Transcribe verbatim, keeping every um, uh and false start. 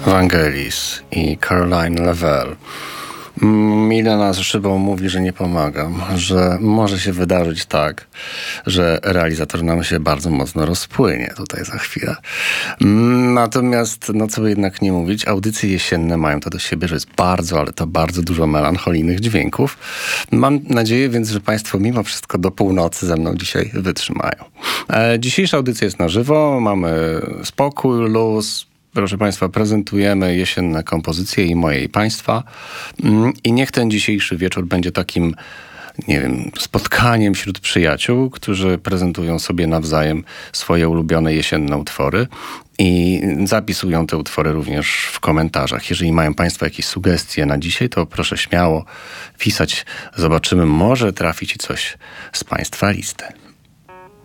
Vangelis i Caroline Level. Milena z szybą mówi, że nie pomagam, że może się wydarzyć tak, że realizator nam się bardzo mocno rozpłynie tutaj za chwilę. Natomiast, no co by jednak nie mówić, audycje jesienne mają to do siebie, że jest bardzo, ale to bardzo dużo melancholijnych dźwięków. Mam nadzieję więc, że Państwo mimo wszystko do północy ze mną dzisiaj wytrzymają. E, dzisiejsza audycja jest na żywo, mamy spokój, luz. Proszę Państwa, prezentujemy jesienne kompozycje i moje i Państwa. I niech ten dzisiejszy wieczór będzie takim, nie wiem, spotkaniem wśród przyjaciół, którzy prezentują sobie nawzajem swoje ulubione jesienne utwory i zapisują te utwory również w komentarzach. Jeżeli mają Państwo jakieś sugestie na dzisiaj, to proszę śmiało pisać. Zobaczymy, może trafi Ci coś z Państwa listy.